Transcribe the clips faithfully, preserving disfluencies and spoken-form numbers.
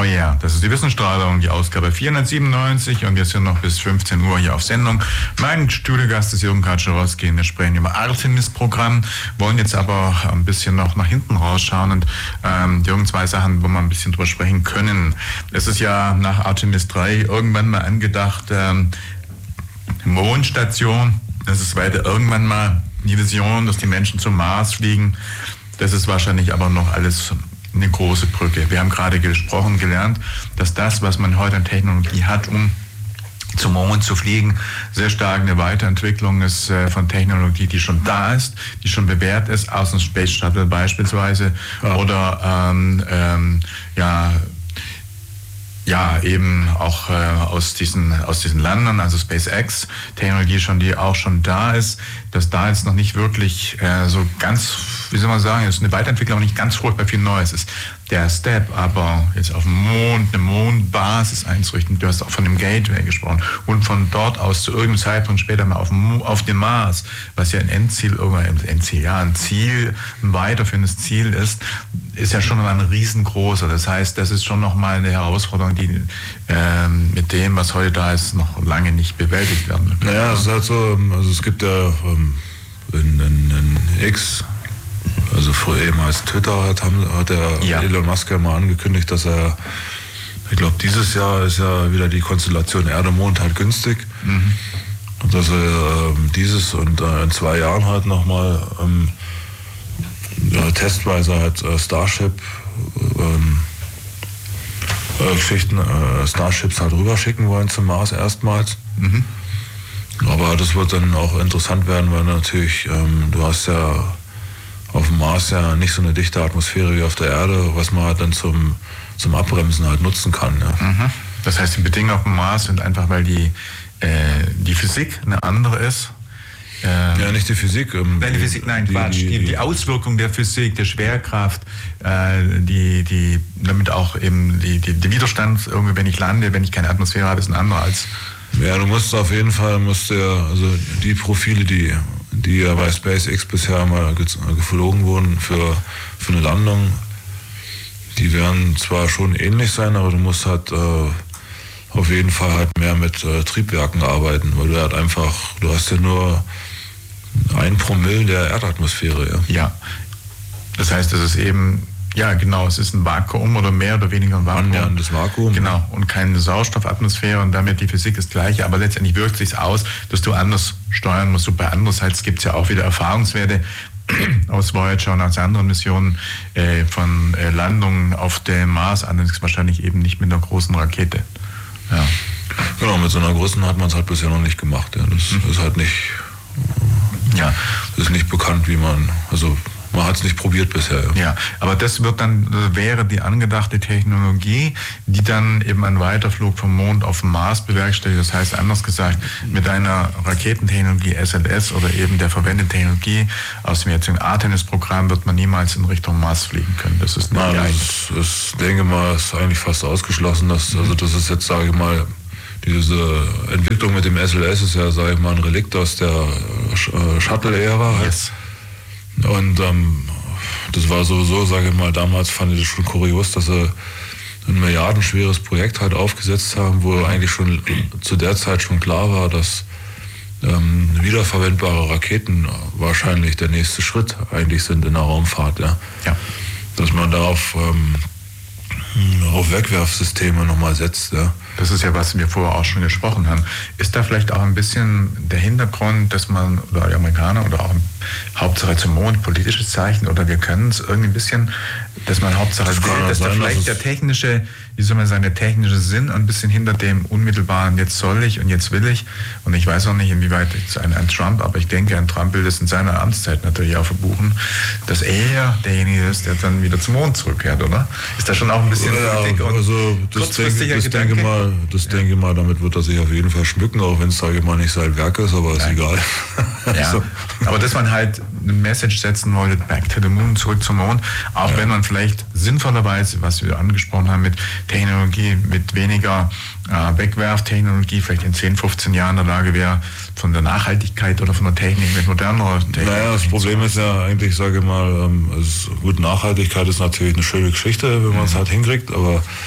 Oh ja, das ist die Wissensstrahlung, die Ausgabe vierhundertsiebenundneunzig und wir sind noch bis fünfzehn Uhr hier auf Sendung. Mein Studiogast ist Jürgen Kaczorowski. Wir sprechen über Artemis-Programm, wollen jetzt aber ein bisschen noch nach hinten rausschauen und ähm, Jürgen, zwei Sachen, wo wir ein bisschen drüber sprechen können. Es ist ja nach Artemis drei irgendwann mal angedacht, ähm, Mondstation, das ist weiter irgendwann mal die Vision, dass die Menschen zum Mars fliegen. Das ist wahrscheinlich aber noch alles eine große Brücke. Wir haben gerade gesprochen, gelernt, dass das, was man heute an Technologie hat, um zum Mond zu fliegen, sehr stark eine Weiterentwicklung ist äh, von Technologie, die schon da ist, die schon bewährt ist, aus dem Space Shuttle beispielsweise, ja. oder ähm, ähm, ja, ja, eben auch äh, aus diesen aus diesen Ländern, also SpaceX, Technologie schon, die auch schon da ist, dass da jetzt noch nicht wirklich äh, so ganz, wie soll man sagen, ist eine Weiterentwicklung, aber nicht ganz furchtbar viel Neues ist. Der Step aber jetzt auf dem Mond, eine Mondbasis einzurichten, du hast auch von dem Gateway gesprochen, und von dort aus zu irgendeinem Zeitpunkt später mal auf dem, auf dem Mars, was ja ein Endziel, ein Endziel, ja, ein Ziel, ein weiterführendes Ziel ist, ist ja schon mal ein riesengroßer. Das heißt, das ist schon nochmal eine Herausforderung, die ähm, mit dem, was heute da ist, noch lange nicht bewältigt werden kann. Naja, es ist halt so, also es gibt ja ähm, in, in, in X, also früher ehemals Twitter, hat, hat der ja. Elon Musk ja mal angekündigt, dass er, ich glaube, dieses Jahr ist ja wieder die Konstellation Erde-Mond halt günstig. Mhm. Und dass er äh, dieses und äh, in zwei Jahren halt nochmal ähm, ja, testweise halt äh, Starship ähm, äh, Geschichten, äh, Starships halt rüberschicken wollen zum Mars erstmals. Mhm. Aber das wird dann auch interessant werden, weil natürlich, ähm, du hast ja auf dem Mars ja nicht so eine dichte Atmosphäre wie auf der Erde, was man halt dann zum, zum Abbremsen halt nutzen kann. Ja. Mhm. Das heißt, die Bedingungen auf dem Mars sind einfach, weil die, äh, die Physik eine andere ist. Ähm, ja, nicht die Physik. Ähm, nein, die Physik, nein, die, Quatsch. Die, die, die Auswirkung der Physik, der Schwerkraft, äh, die, die, damit auch eben die, die, die Widerstand, irgendwie, wenn ich lande, wenn ich keine Atmosphäre habe, ist ein anderer als... Ja, du musst auf jeden Fall, musst ja, also die Profile, die, die ja bei SpaceX bisher mal geflogen wurden für, für eine Landung, die werden zwar schon ähnlich sein, aber du musst halt äh, auf jeden Fall halt mehr mit äh, Triebwerken arbeiten, weil du halt einfach, du hast ja nur ein Promille der Erdatmosphäre. Ja. Ja, das heißt, es ist eben, ja genau, es ist ein Vakuum oder mehr oder weniger ein Vakuum. Annäherndes Vakuum. Genau, und keine Sauerstoffatmosphäre und damit die Physik das Gleiche, aber letztendlich wirkt es sich aus, dass du anders steuern musst. Und bei andererseits gibt es ja auch wieder Erfahrungswerte aus Voyager und aus anderen Missionen äh, von äh, Landungen auf dem Mars, allerdings wahrscheinlich eben nicht mit einer großen Rakete. Ja. Genau, mit so einer großen hat man es halt bisher noch nicht gemacht. Ja. Das mhm. ist halt nicht, ja. ist nicht bekannt, wie man, also man hat es nicht probiert bisher. Ja. ja, aber das wird dann, wäre die angedachte Technologie, die dann eben einen Weiterflug vom Mond auf den Mars bewerkstelligt. Das heißt, anders gesagt, mit einer Raketentechnologie S L S oder eben der verwendeten Technologie aus dem jetzigen Artemis-Programm wird man niemals in Richtung Mars fliegen können. Das ist nicht Nein, das, das denke mal, ist eigentlich fast ausgeschlossen. Dass, also das ist jetzt, sage ich mal, diese Entwicklung mit dem S L S ist ja, sage ich mal, ein Relikt aus der Shuttle-Ära. Halt. Yes. Und ähm, das war sowieso, sage ich mal, damals fand ich das schon kurios, dass sie ein milliardenschweres Projekt halt aufgesetzt haben, wo eigentlich schon zu der Zeit schon klar war, dass ähm, wiederverwendbare Raketen wahrscheinlich der nächste Schritt eigentlich sind in der Raumfahrt. Ja. Ja. Dass man da auf, ähm, auf Wegwerfsysteme nochmal setzt. Ja. Das ist ja, was wir vorher auch schon gesprochen haben. Ist da vielleicht auch ein bisschen der Hintergrund, dass man, oder die Amerikaner, oder auch Hauptsache zum Mond, politisches Zeichen, oder wir können es irgendwie ein bisschen, dass man Hauptsache das will, dass da vielleicht der technische, wie soll man sagen, der technische Sinn ein bisschen hinter dem unmittelbaren, jetzt soll ich und jetzt will ich, und ich weiß auch nicht, inwieweit ein, ein Trump, aber ich denke, ein Trump will das in seiner Amtszeit natürlich auch verbuchen, dass er derjenige ist, der dann wieder zum Mond zurückkehrt, oder? Ist da schon auch ein bisschen ja, Politik und also das kurzfristiger denke, das Gedanke? Denke mal, das ja. denke mal, damit wird er sich auf jeden Fall schmücken, auch wenn es, sage ich mal, nicht sein Werk ist, aber ist egal. Ja. So. Aber dass man halt eine Message setzen wollte, back to the moon, zurück zum Mond, auch ja. wenn man vielleicht sinnvollerweise, was wir angesprochen haben, mit Technologie, mit weniger äh, Wegwerftechnologie, vielleicht in zehn, fünfzehn Jahren in der Lage wäre, von der Nachhaltigkeit oder von der Technik mit moderner Technik. Naja, das Problem ist ja eigentlich, sage ich mal, ähm, also gut, Nachhaltigkeit ist natürlich eine schöne Geschichte, wenn man es mhm. halt hinkriegt, aber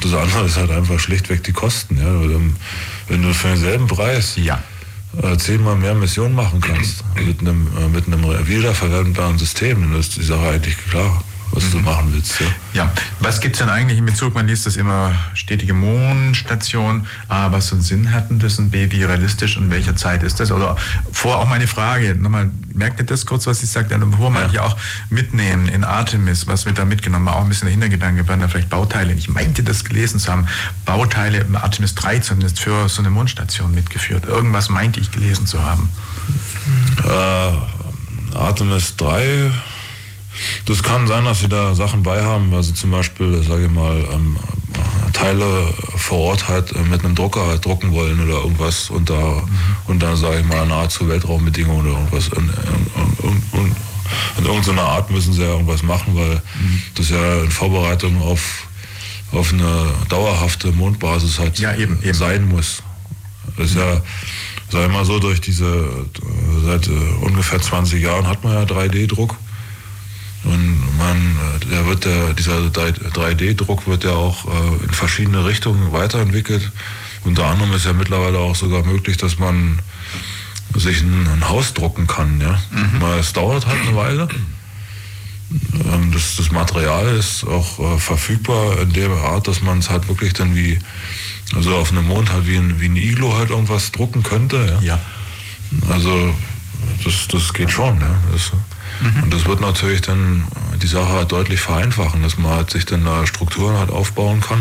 Das andere ist halt einfach schlichtweg die Kosten. Ja? Wenn du für denselben Preis ja. äh, zehnmal mehr Missionen machen kannst, mit einem, äh, mit einem wiederverwendbaren System, dann ist die Sache eigentlich klar, was mhm. du machen willst. Ja, ja. Was gibt es denn eigentlich in Bezug, man liest das immer, stetige Mondstation, A, was für einen Sinn hatten das und B, wie realistisch und welcher Zeit ist das? Oder vor auch meine Frage, nochmal, merkt ihr das kurz, was ich sagte, bevor man ja auch mitnehmen in Artemis, was wird da mitgenommen, auch ein bisschen der Hintergedanke, waren da vielleicht Bauteile, ich meinte das gelesen zu haben, Bauteile im Artemis drei zumindest für so eine Mondstation mitgeführt. Irgendwas meinte ich gelesen zu haben. Äh, Artemis drei... Das kann sein, dass sie da Sachen bei haben, weil sie zum Beispiel, sage ich mal, ähm, Teile vor Ort halt mit einem Drucker halt drucken wollen oder irgendwas und da, mhm. und dann, sage ich mal, nahezu Weltraumbedingungen oder irgendwas. In, in, in, in, in irgendeiner Art müssen sie ja irgendwas machen, weil mhm. das ja in Vorbereitung auf, auf eine dauerhafte Mondbasis halt ja, eben, eben. sein muss. Das ist ja, sag ich mal so, durch diese, seit ungefähr zwanzig Jahren hat man ja drei D Druck. Und man, der wird der, dieser drei D Druck wird ja auch äh, in verschiedene Richtungen weiterentwickelt. Unter anderem ist ja mittlerweile auch sogar möglich, dass man sich ein, ein Haus drucken kann. Ja? Mhm. Mal, es dauert halt eine Weile. Ähm, das, das Material ist auch äh, verfügbar in der Art, dass man es halt wirklich dann wie, also auf einem Mond halt wie ein, wie ein Iglo halt irgendwas drucken könnte. Ja. ja. Also das, das geht schon. Ja? Das, Mhm. Und das wird natürlich dann die Sache halt deutlich vereinfachen, dass man halt sich dann da Strukturen halt aufbauen kann,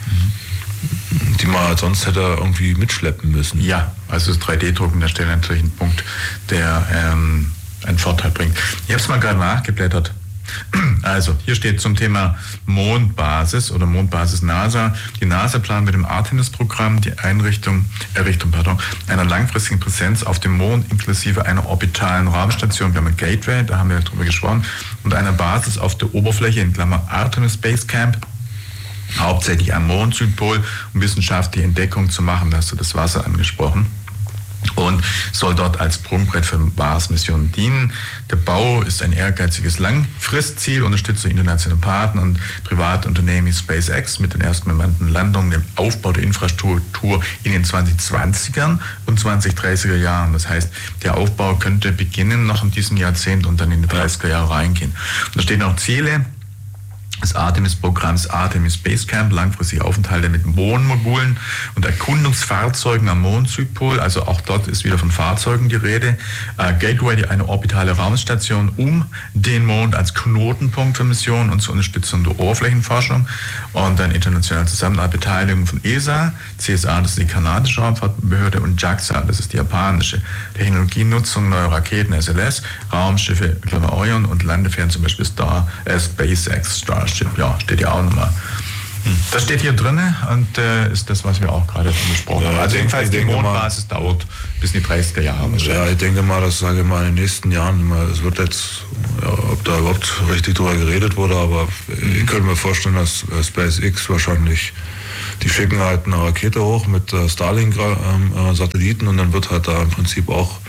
mhm. die man halt sonst hätte irgendwie mitschleppen müssen. Ja, also das drei D Drucken an der Stelle natürlich ein Punkt, der ähm, einen Vorteil bringt. Ich habe es mal gerade nachgeblättert. Also, hier steht zum Thema Mondbasis oder Mondbasis NASA. Die NASA plant mit dem Artemis-Programm die Einrichtung, Errichtung pardon, einer langfristigen Präsenz auf dem Mond inklusive einer orbitalen Raumstation, wir haben ein Gateway, da haben wir drüber gesprochen, und einer Basis auf der Oberfläche, in Klammer Artemis Space Camp, hauptsächlich am Mond-Südpol, um wissenschaftliche Entdeckungen zu machen. Da hast du das Wasser angesprochen. Und soll dort als Sprungbrett für Mars-Missionen dienen. Der Bau ist ein ehrgeiziges Langfristziel, unterstützt durch internationale Partner und private Unternehmen wie SpaceX mit den ersten bemannten Landungen, dem Aufbau der Infrastruktur in den zwanzig zwanzigern und zwanzig dreißiger Jahren. Das heißt, der Aufbau könnte beginnen noch in diesem Jahrzehnt und dann in die dreißiger Jahre reingehen. Und da stehen auch Ziele des Artemis-Programms Artemis Space Camp, langfristige Aufenthalte mit Mondmodulen und Erkundungsfahrzeugen am Mond-Südpol. Also auch dort ist wieder von Fahrzeugen die Rede. Äh, Gateway, eine orbitale Raumstation um den Mond als Knotenpunkt für Missionen und zur Unterstützung der Oberflächenforschung. Und dann internationale Zusammenarbeit, Beteiligung von E S A, C S A, das ist die kanadische Raumfahrtbehörde, und JAXA, das ist die japanische. Technologienutzung neuer Raketen, S L S, Raumschiffe, Orion und Landefähren, zum Beispiel Star, äh, SpaceX, Star. Ja, steht ja auch nochmal. Das steht hier drin und äh, ist das, was wir auch gerade besprochen haben. Ja, also jedenfalls die Mondbasis dauert bis in die dreißiger Jahre. Ja, ich denke mal, dass, sage ich mal, in den nächsten Jahren, es wird jetzt, ja, ob da überhaupt richtig drüber geredet wurde, aber mhm. ich könnte mir vorstellen, dass äh, SpaceX wahrscheinlich, die schicken halt eine Rakete hoch mit äh, Starlink-Satelliten äh, und dann wird halt da im Prinzip auch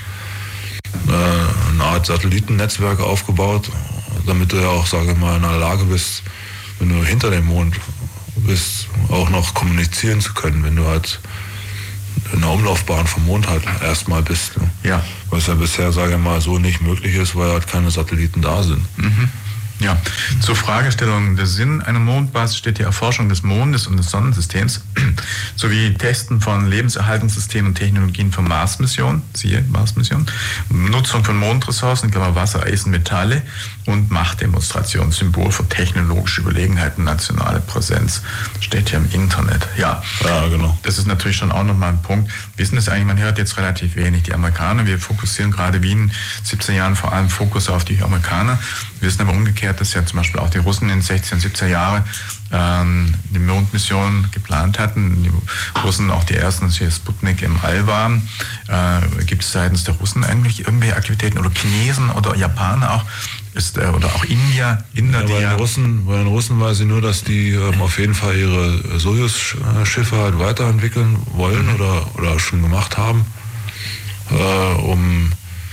äh, eine Art Satellitennetzwerk aufgebaut, damit du ja auch, sage ich mal, in der Lage bist, wenn du hinter dem Mond bist, auch noch kommunizieren zu können, wenn du halt in der Umlaufbahn vom Mond halt erstmal bist. Ne? Ja. Was ja bisher, sage ich mal, so nicht möglich ist, weil halt keine Satelliten da sind. Mhm. Ja, zur Fragestellung der Sinn einer Mondbasis steht die Erforschung des Mondes und des Sonnensystems sowie Testen von Lebenserhaltungssystemen und Technologien für Mars-Missionen, siehe Mars-Mission, Nutzung von Mondressourcen, Wasser, Eisen, Metalle und Machtdemonstration, Symbol für technologische Überlegenheit und nationale Präsenz. Das steht hier im Internet. Ja, ja, genau. Das ist natürlich schon auch nochmal ein Punkt. Wissen das eigentlich, man hört jetzt relativ wenig. Die Amerikaner, wir fokussieren gerade wie in den siebziger Jahren vor allem Fokus auf die Amerikaner. Wir wissen aber umgekehrt, dass ja zum Beispiel auch die Russen in den sechziger und siebziger Jahren ähm, die Mondmission geplant hatten. Die Russen auch die ersten, als hier Sputnik im All waren. Äh, gibt es seitens der Russen eigentlich irgendwelche Aktivitäten oder Chinesen oder Japaner auch? Ist, äh, oder auch India, Inder, ja, bei, den Russen, bei den Russen weiß ich nur, dass die ähm, auf jeden Fall ihre Sojus-Schiffe halt weiterentwickeln wollen mhm. oder, oder schon gemacht haben, äh, um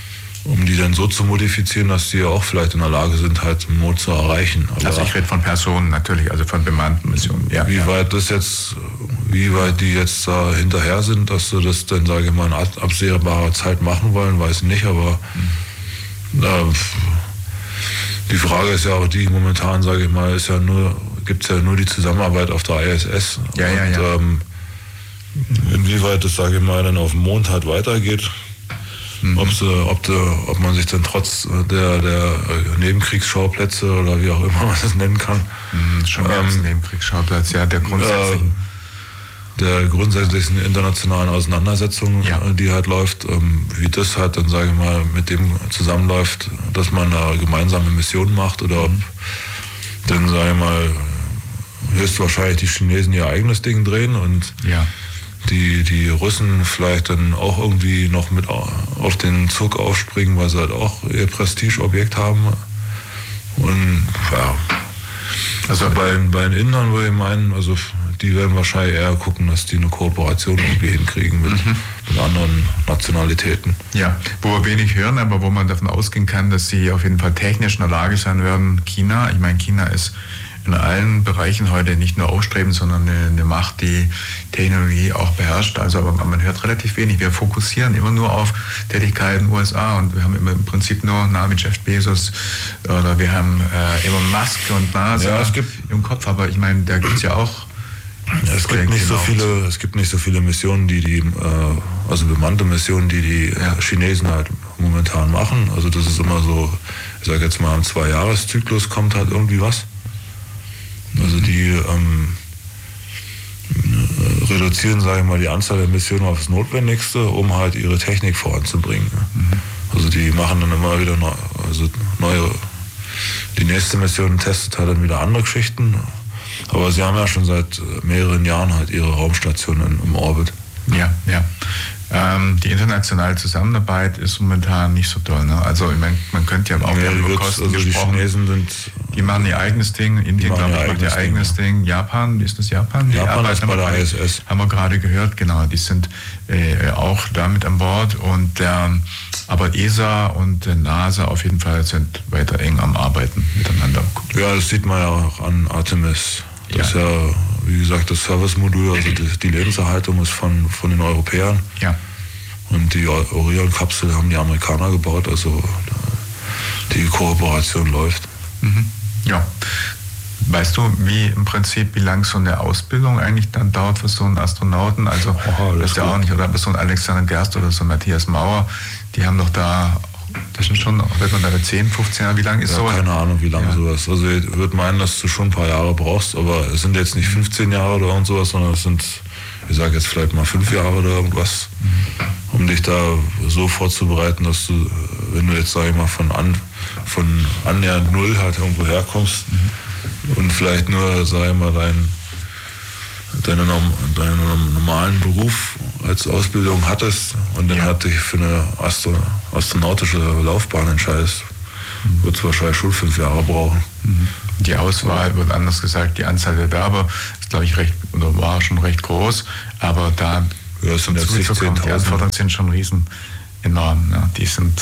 um die dann so zu modifizieren, dass die auch vielleicht in der Lage sind, halt einen Mond zu erreichen. Aber also ich rede von Personen natürlich, also von bemannten Missionen. Ja, wie ja. weit das jetzt, wie weit die jetzt da hinterher sind, dass sie das dann, sage ich mal, in absehbarer Zeit machen wollen, weiß ich nicht, aber mhm. äh, die Frage ist ja auch die, momentan, sage ich mal, ist ja nur, gibt es ja nur die Zusammenarbeit auf der I S S. Ja, und, ja, ja. Ähm, inwieweit das, sage ich mal, dann auf dem Mond halt weitergeht. Mhm. Ob, sie, ob, de, ob man sich dann trotz der, der Nebenkriegsschauplätze oder wie auch immer man das nennen kann. Mhm, schon ähm, als Nebenkriegsschauplatz, ja, der grundsätzlichen. Äh, der grundsätzlichen internationalen Auseinandersetzung, ja. die halt läuft, ähm, wie das halt dann, sage ich mal, mit dem zusammenläuft, dass man eine gemeinsame Mission macht oder ob mhm. dann, sage ich mal, höchstwahrscheinlich die Chinesen ihr eigenes Ding drehen und ja. die, die Russen vielleicht dann auch irgendwie noch mit auf den Zug aufspringen, weil sie halt auch ihr Prestigeobjekt haben. Und ja, also bei, bei den Indern würde ich meinen, also die werden wahrscheinlich eher gucken, dass die eine Kooperation irgendwie hinkriegen mit, mhm. mit anderen Nationalitäten. Ja, wo wir wenig hören, aber wo man davon ausgehen kann, dass sie auf jeden Fall technisch in der Lage sein werden. China, ich meine, China ist in allen Bereichen heute nicht nur aufstrebend, sondern eine, eine Macht, die Technologie auch beherrscht. Also aber man hört relativ wenig. Wir fokussieren immer nur auf Tätigkeiten U S A und wir haben immer im Prinzip nur Namen wie Jeff Bezos oder wir haben äh, Elon Musk und NASA ja, es gibt im Kopf. Aber ich meine, da gibt es ja auch es gibt nicht so viele, es gibt nicht so viele Missionen, die die, äh, also bemannte Missionen, die die ja. Chinesen halt momentan machen. Also das ist immer so, ich sage jetzt mal, im Zwei-Jahres-Zyklus kommt halt irgendwie was. Also die ähm, reduzieren, sage ich mal, die Anzahl der Missionen aufs Notwendigste, um halt ihre Technik voranzubringen. Mhm. Also die machen dann immer wieder neu, also neue, die nächste Mission testet halt dann wieder andere Geschichten. Aber sie haben ja schon seit mehreren Jahren halt ihre Raumstationen im Orbit. Ja, ja. Ähm, die internationale Zusammenarbeit ist momentan nicht so toll. Ne? Also ich mein, man könnte ja auch ja, über Kosten also gesprochen. Die Chinesen sind... Die machen ihr eigenes Ding. Indien, glaube ich, macht ihr eigenes Ding. Ding. Japan, wie ist das Japan? Japan die ist bei der I S S. Haben wir gerade gehört, genau. Die sind äh, auch damit an Bord. Und der, aber E S A und NASA auf jeden Fall sind weiter eng am Arbeiten miteinander. Ja, das sieht man ja auch an Artemis. Das ja. ist ja, wie gesagt, das Service-Modul, also die, die Lebenserhaltung ist von, von den Europäern. Ja. Und die Orion-Kapsel haben die Amerikaner gebaut, also die Kooperation läuft. Mhm. Ja. Weißt du, wie im Prinzip, wie lang so eine Ausbildung eigentlich dann dauert für so einen Astronauten? Also, oh, das ist ja auch nicht, oder so ein Alexander Gerst oder so ein Matthias Maurer, die haben doch da, das sind schon, wird man da zehn, fünfzehn Jahre, wie lange ist ja, so? Keine Ahnung, wie lange ja. sowas. Also, ich würde meinen, dass du schon ein paar Jahre brauchst, aber es sind jetzt nicht fünfzehn Jahre oder und sowas, sondern es sind, ich sage jetzt vielleicht mal fünf Jahre oder irgendwas, mhm. um dich da so vorzubereiten, dass du, wenn du jetzt, sag ich mal, von an, von annähernd null halt irgendwo herkommst, mhm. und vielleicht nur, sag ich mal, dein, deinen, deinen normalen Beruf als Ausbildung hattest und dann ja. halt dich für eine Astro, astronautische Laufbahn entscheidest, mhm. wird es wahrscheinlich schon fünf Jahre brauchen. Mhm. Die Auswahl, wird anders gesagt, die Anzahl der Werber ist, glaube ich, recht, oder war schon recht groß, aber da ja, sind zuzukommen, die Anforderungen sind schon riesen enorm. Ne? Die sind...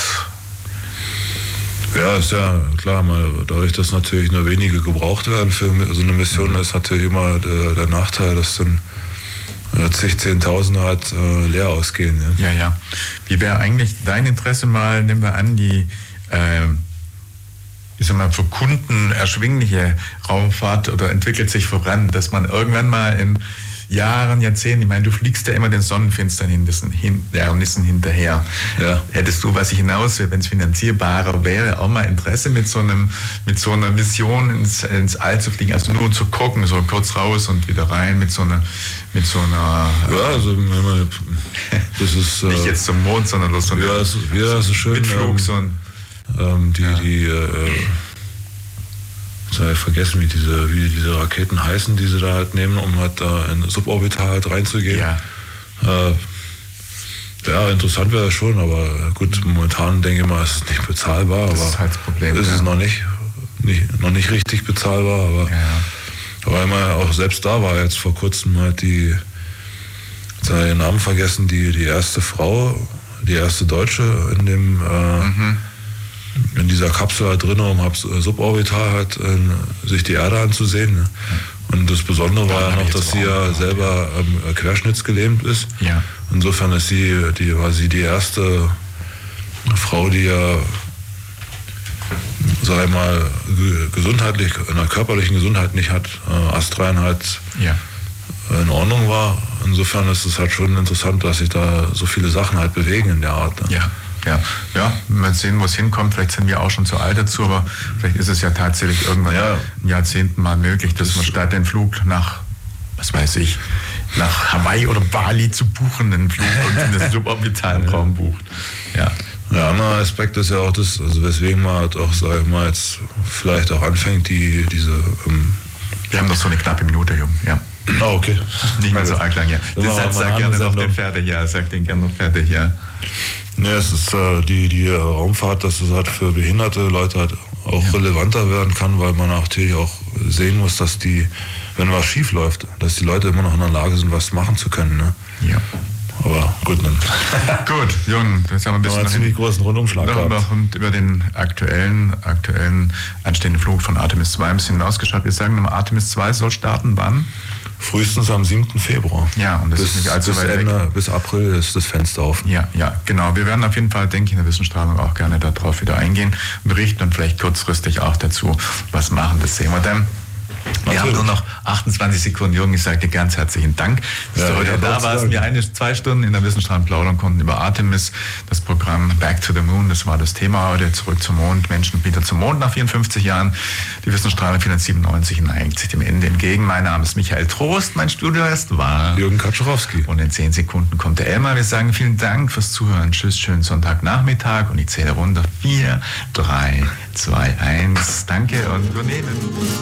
Ja, ist ja klar, mal, dadurch, dass natürlich nur wenige gebraucht werden für so eine Mission, mhm. ist natürlich immer der, der Nachteil, dass dann äh, zig, Zehntausende halt äh, leer ausgehen. Ja, ja. ja. Wie wäre eigentlich dein Interesse mal, nehmen wir an, die äh, ich sag mal, für Kunden erschwingliche Raumfahrt oder entwickelt sich voran, dass man irgendwann mal in Jahren, Jahrzehnten, ich meine, du fliegst ja immer den Sonnenfinsternissen hin, hinterher. Ja. Hättest du, was ich hinaus will, wenn es finanzierbarer wäre, auch mal Interesse mit so einem, mit so einer Mission ins, ins All zu fliegen, also nur zu gucken, so kurz raus und wieder rein mit so einer, mit so einer. Ja, also das ist nicht äh, jetzt zum Mond, sondern bloß so eine, ja, ist, ja, ist schön. Mitflug, ähm, so ein, ähm, die, ja. die äh, ich habe vergessen, wie diese, wie diese Raketen heißen, die sie da halt nehmen, um halt da in Suborbital halt reinzugehen. Ja, äh, ja interessant wäre das schon, aber gut, momentan denke ich mal, ist es nicht bezahlbar. Das aber ist halt das Problem. Ist ja. es noch nicht, nicht, noch nicht richtig bezahlbar, aber, ja, ja. aber immer auch selbst da war jetzt vor kurzem halt die, jetzt habe ich den Namen vergessen, die, die erste Frau, die erste Deutsche in dem äh, mhm. in dieser Kapsel halt drin, um halt suborbital halt äh, sich die Erde anzusehen. Ne? Und das Besondere war ja noch, dass sie ja selber ähm, querschnittsgelähmt ist. Ja. Insofern ist sie, die, war sie die erste Frau, die ja, sag ich mal, gesundheitlich, in der körperlichen Gesundheit nicht hat, äh, astrein halt ja. in Ordnung war. Insofern ist es halt schon interessant, dass sich da so viele Sachen halt bewegen in der Art. Ne? Ja. Ja, ja, mal sehen, wo es hinkommt. Vielleicht sind wir auch schon zu alt dazu, aber vielleicht ist es ja tatsächlich irgendwann ja. in Jahrzehnten mal möglich, dass das man statt den Flug nach, was weiß ich, nach Hawaii oder Bali zu buchen, einen Flug in den suborbitalen Raum bucht. Ja. Der andere Aspekt ist ja auch das, also weswegen man halt auch, sag ich mal, jetzt vielleicht auch anfängt, die, diese... Ähm wir haben noch so eine knappe Minute, Jung, ja. Ah, okay. Nicht mehr so arg lang, ja. Das Satz sag gerne noch den fertig, ja, sag den gerne noch fertig, ja. Ja, es ist äh, die, die Raumfahrt, dass es halt für behinderte Leute halt auch ja. relevanter werden kann, weil man natürlich auch sehen muss, dass die, wenn was schief läuft, dass die Leute immer noch in der Lage sind, was machen zu können. Ne? Ja. Aber gut, dann. Gut, Jung, jetzt haben wir ein bisschen einen ziemlich großen Rundumschlag noch, noch und über den aktuellen, aktuellen anstehenden Flug von Artemis zwei ein bisschen hinausgeschaut. Wir sagen, Artemis zwei soll starten wann? Frühestens am siebten Februar. Ja, und das bis, ist nicht allzu bis weit Ende, weg. Bis April ist das Fenster offen. Ja, ja, genau. Wir werden auf jeden Fall, denke ich, in der Wissensstrahlung auch gerne darauf wieder eingehen, berichten und vielleicht kurzfristig auch dazu was machen. Das sehen wir dann. Wir haben nur noch achtundzwanzig Sekunden, Jürgen, ich sage dir ganz herzlichen Dank, dass ja, du heute ja, da warst. Wir eine, zwei Stunden in der Wissensstrahlung plaudern konnten über Artemis, das Programm Back to the Moon, das war das Thema heute, zurück zum Mond, Menschen wieder zum Mond nach vierundfünfzig Jahren. Die Wissensstrahlung vierhundertsiebenundneunzig neigt sich dem Ende entgegen. Mein Name ist Michael Trost, mein Studiogast war Jürgen Kaczorowski. Und in zehn Sekunden kommt der Elmar. Wir sagen vielen Dank fürs Zuhören. Tschüss, schönen Sonntagnachmittag und ich zähle runter. vier, drei, zwei, eins. Danke und übernehmen.